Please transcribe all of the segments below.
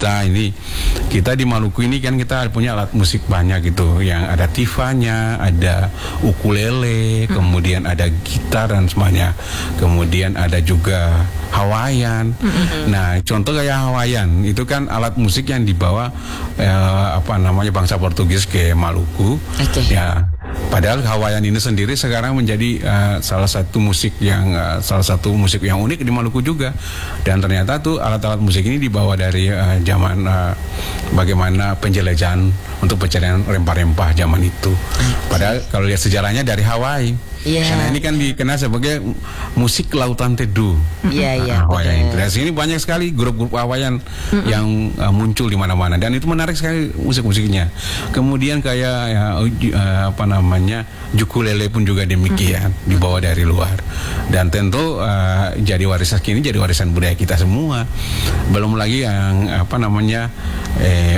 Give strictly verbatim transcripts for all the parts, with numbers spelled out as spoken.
kita ini, kita di Maluku ini kan kita punya alat musik banyak gitu, yang ada tifanya, ada ukulele, hmm. kemudian ada gitar dan semuanya, kemudian ada juga Hawaiian. Hmm. Nah, contoh kayak Hawaiian itu kan alat musik yang dibawa eh, apa namanya bangsa Portugis ke Maluku. Okay. Ya. Padahal Hawaiian ini sendiri sekarang menjadi uh, salah satu musik yang uh, salah satu musik yang unik di Maluku juga. Dan ternyata tuh alat-alat musik ini dibawa dari uh, zaman uh, bagaimana penjelajahan untuk pencarian rempah-rempah zaman itu. Padahal kalau lihat sejarahnya dari Hawaii. Yeah. Karena ini kan dikenal sebagai musik lautan teduh. Iya, iya. Hawaiian. Dari sini banyak sekali grup-grup Hawaiian mm-hmm. yang uh, muncul di mana-mana dan itu menarik sekali musik-musiknya. Kemudian kayak ya, uh, apa namanya ukulele pun juga demikian mm-hmm. dibawa dari luar. Dan tentu uh, jadi warisan kini jadi warisan budaya kita semua. Belum lagi yang apa namanya eh,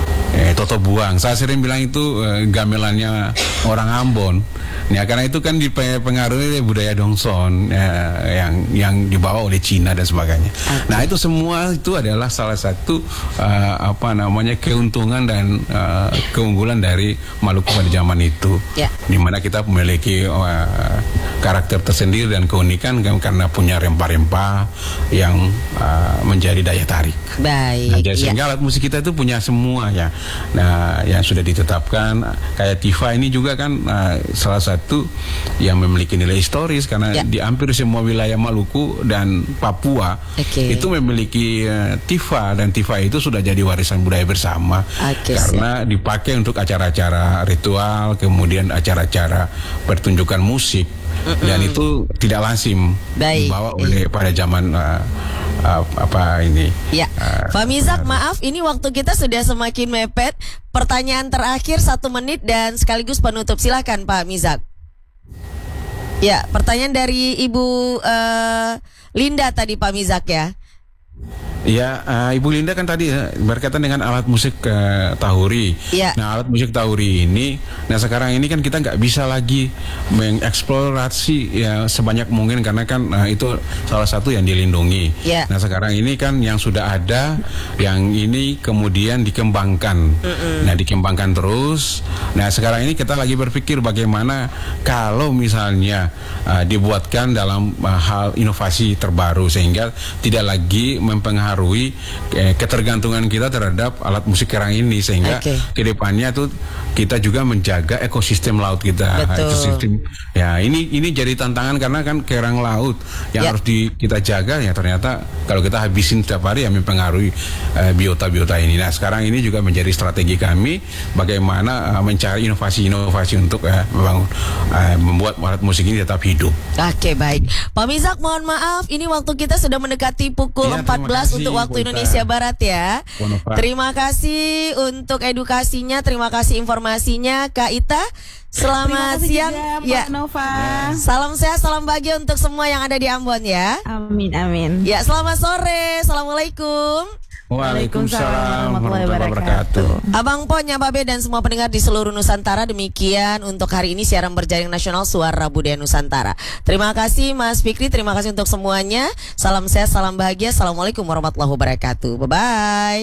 eh Toto Buang. Saya sering bilang itu eh, gamelannya orang Ambon. Nah, karena itu kan dipengaruhi budaya Dongson ya, yang yang dibawa oleh Cina dan sebagainya. Okay. Nah, itu semua itu adalah salah satu uh, apa namanya keuntungan dan uh, keunggulan dari Maluku pada zaman itu. Yeah. Di mana kita memiliki uh, karakter tersendiri dan keunikan karena punya rempah-rempah yang uh, menjadi daya tarik. Baik. Nah, jadi yeah. sehingga alat musik kita itu punya semua ya. Nah, yang sudah ditetapkan kayak tifa ini juga kan uh, salah satu itu yang memiliki nilai historis karena ya. Di hampir semua wilayah Maluku dan Papua okay. itu memiliki uh, tifa dan tifa itu sudah jadi warisan budaya bersama okay, karena siap. Dipakai untuk acara-acara ritual, kemudian acara-acara pertunjukan musik mm-mm. dan itu tidak lazim Baik. Dibawa oleh pada zaman uh, uh, apa ini. Ya, uh, Pak Mizak, uh, maaf ini waktu kita sudah semakin mepet. Pertanyaan terakhir satu menit dan sekaligus penutup. Silakan Pak Mizak. Ya, pertanyaan dari Ibu uh, Linda tadi Pak Mizak ya. Ya, uh, Ibu Linda kan tadi uh, berkaitan dengan alat musik uh, tahuri. Ya. Nah, alat musik tahuri ini, nah sekarang ini kan kita nggak bisa lagi mengeksplorasi ya sebanyak mungkin karena kan uh, itu salah satu yang dilindungi. Ya. Nah, sekarang ini kan yang sudah ada, yang ini kemudian dikembangkan. Mm-mm. Nah, dikembangkan terus. Nah, sekarang ini kita lagi berpikir bagaimana kalau misalnya uh, dibuatkan dalam uh, hal inovasi terbaru sehingga tidak lagi mempengaruhi eh, ketergantungan kita terhadap alat musik kerang ini sehingga okay. kedepannya tuh kita juga menjaga ekosistem laut kita. Betul. Ekosistem ya ini ini jadi tantangan karena kan kerang laut yang yeah. harus di, kita jaga ya ternyata kalau kita habisin setiap hari ya mempengaruhi eh, biota-biota ini. Nah sekarang ini juga menjadi strategi kami bagaimana uh, mencari inovasi-inovasi untuk uh, membangun uh, membuat alat musik ini tetap hidup. Oke okay, baik Pak Mizak, mohon maaf ini waktu kita sudah mendekati pukul ya, empat belas untuk waktu Indonesia Barat ya. Terima kasih untuk edukasinya, terima kasih informasinya Kak Ita. Selamat siang juga, ya. Nova. Salam sehat, salam bahagia untuk semua yang ada di Ambon ya. Amin amin. Ya, selamat sore. Assalamualaikum. Waalaikumsalam warahmatullahi wabarakatuh. Abang Pon, Nyababe dan semua pendengar di seluruh Nusantara, demikian untuk hari ini siaran berjaring nasional Suara Budaya Nusantara. Terima kasih Mas Fikri, terima kasih untuk semuanya. Salam sehat, salam bahagia. Assalamualaikum warahmatullahi wabarakatuh. Bye bye.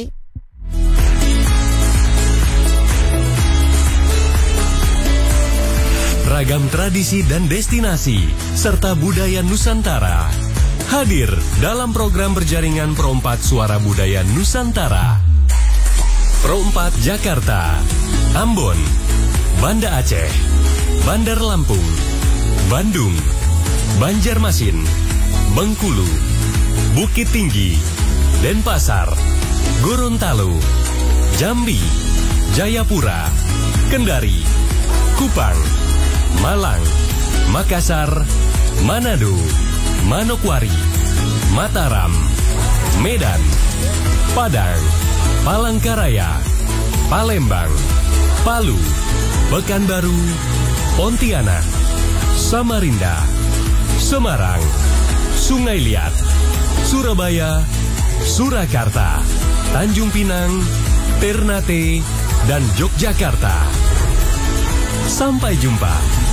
Ragam tradisi dan destinasi serta budaya Nusantara hadir dalam program berjaringan Pro empat Suara Budaya Nusantara. Pro empat Jakarta, Ambon, Banda Aceh, Bandar Lampung, Bandung, Banjarmasin, Bengkulu, Bukit Tinggi, Denpasar, Gorontalo, Jambi, Jayapura, Kendari, Kupang, Malang, Makassar, Manado, Manokwari, Mataram, Medan, Padang, Palangkaraya, Palembang, Palu, Pekanbaru, Pontianak, Samarinda, Semarang, Sungai Liat, Surabaya, Surakarta, Tanjung Pinang, Ternate, dan Yogyakarta. Sampai jumpa.